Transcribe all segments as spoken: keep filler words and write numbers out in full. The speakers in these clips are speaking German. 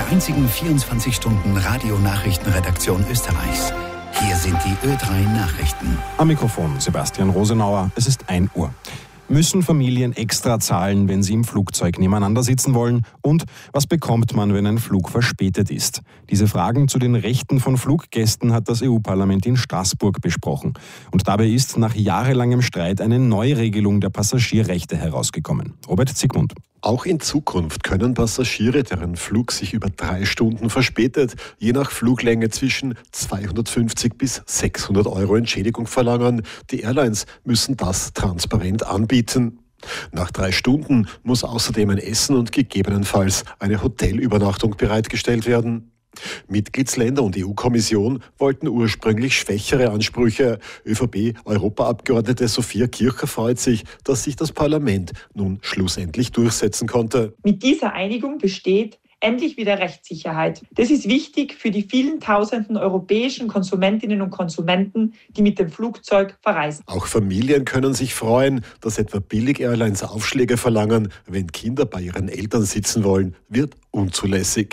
einzigen vierundzwanzig Stunden Radionachrichtenredaktion Österreichs. Hier sind die Ö drei Nachrichten. Am Mikrofon Sebastian Rosenauer. Es ist ein Uhr. Müssen Familien extra zahlen, wenn sie im Flugzeug nebeneinander sitzen wollen? Und was bekommt man, wenn ein Flug verspätet ist? Diese Fragen zu den Rechten von Fluggästen hat das E U-Parlament in Straßburg besprochen. Und dabei ist nach jahrelangem Streit eine Neuregelung der Passagierrechte herausgekommen. Robert Zygmunt. Auch in Zukunft können Passagiere, deren Flug sich über drei Stunden verspätet, je nach Fluglänge zwischen zweihundertfünfzig bis sechshundert Euro Entschädigung verlangen. Die Airlines müssen das transparent anbieten. Nach drei Stunden muss außerdem ein Essen und gegebenenfalls eine Hotelübernachtung bereitgestellt werden. Mitgliedsländer und E U-Kommission wollten ursprünglich schwächere Ansprüche. ÖVP-Europaabgeordnete Sophia Kircher freut sich, dass sich das Parlament nun schlussendlich durchsetzen konnte. Mit dieser Einigung besteht endlich wieder Rechtssicherheit. Das ist wichtig für die vielen tausenden europäischen Konsumentinnen und Konsumenten, die mit dem Flugzeug verreisen. Auch Familien können sich freuen, dass etwa Billig-Airlines Aufschläge verlangen, wenn Kinder bei ihren Eltern sitzen wollen, wird unzulässig.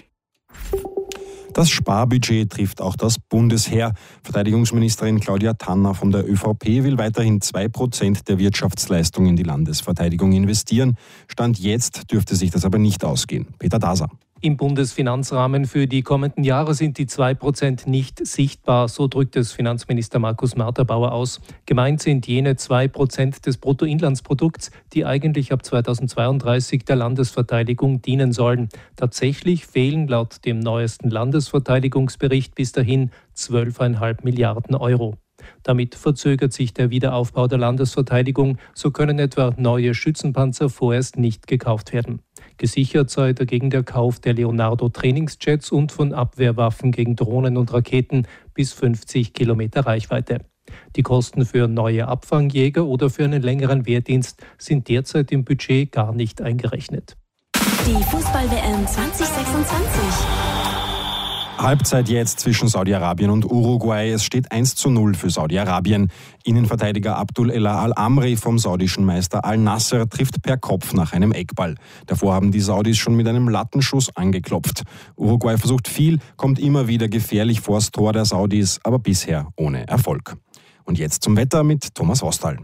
Das Sparbudget trifft auch das Bundesheer. Verteidigungsministerin Claudia Tanner von der ÖVP will weiterhin zwei Prozent der Wirtschaftsleistung in die Landesverteidigung investieren. Stand jetzt dürfte sich das aber nicht ausgehen. Peter Daser. Im Bundesfinanzrahmen für die kommenden Jahre sind die zwei Prozent nicht sichtbar, so drückt es Finanzminister Markus Marterbauer aus. Gemeint sind jene zwei Prozent des Bruttoinlandsprodukts, die eigentlich ab zweitausendzweiunddreißig der Landesverteidigung dienen sollen. Tatsächlich fehlen laut dem neuesten Landesverteidigungsbericht bis dahin zwölf Komma fünf Milliarden Euro. Damit verzögert sich der Wiederaufbau der Landesverteidigung, so können etwa neue Schützenpanzer vorerst nicht gekauft werden. Gesichert sei dagegen der Kauf der Leonardo-Trainingsjets und von Abwehrwaffen gegen Drohnen und Raketen bis fünfzig Kilometer Reichweite. Die Kosten für neue Abfangjäger oder für einen längeren Wehrdienst sind derzeit im Budget gar nicht eingerechnet. Die Fußball-W M zwanzig sechsundzwanzig. Halbzeit jetzt zwischen Saudi-Arabien und Uruguay. Es steht eins zu null für Saudi-Arabien. Innenverteidiger Abdul Elah Al-Amri vom saudischen Meister Al-Nasser trifft per Kopf nach einem Eckball. Davor haben die Saudis schon mit einem Lattenschuss angeklopft. Uruguay versucht viel, kommt immer wieder gefährlich vors Tor der Saudis, aber bisher ohne Erfolg. Und jetzt zum Wetter mit Thomas Rostal.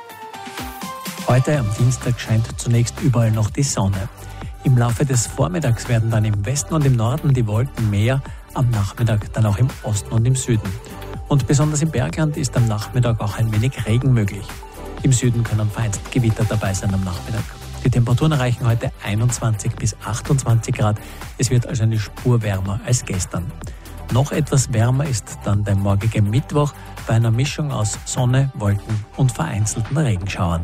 Heute am Dienstag scheint zunächst überall noch die Sonne. Im Laufe des Vormittags werden dann im Westen und im Norden die Wolken mehr, am Nachmittag dann auch im Osten und im Süden. Und besonders im Bergland ist am Nachmittag auch ein wenig Regen möglich. Im Süden können vereinzelt Gewitter dabei sein am Nachmittag. Die Temperaturen erreichen heute einundzwanzig bis achtundzwanzig Grad. Es wird also eine Spur wärmer als gestern. Noch etwas wärmer ist dann der morgige Mittwoch bei einer Mischung aus Sonne, Wolken und vereinzelten Regenschauern.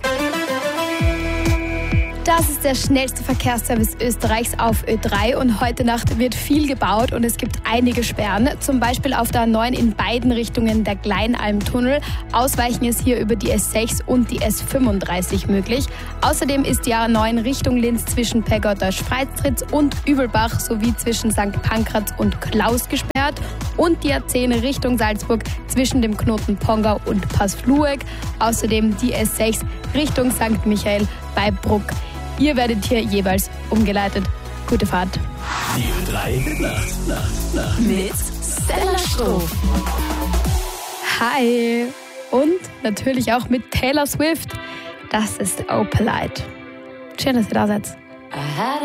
Das ist der schnellste Verkehrsservice Österreichs auf Ö drei und heute Nacht wird viel gebaut und es gibt einige Sperren, zum Beispiel auf der A neun in beiden Richtungen der Kleinalmtunnel. Ausweichen ist hier über die S sechs und die S fünfunddreißig möglich. Außerdem ist die A neun Richtung Linz zwischen Pegottersch-Freitritz und Übelbach sowie zwischen Sankt Pankraz und Klaus gesperrt und die A zehn Richtung Salzburg zwischen dem Knoten Pongau und Passflueck. Außerdem die S sechs Richtung Sankt Michael bei Bruck. Ihr werdet hier jeweils umgeleitet. Gute Fahrt. Die Ö drei Nacht, Nacht, Nacht. Mit Stella Stroh. Hi. Und natürlich auch mit Taylor Swift. Das ist Opalite. Schön, dass ihr da seid.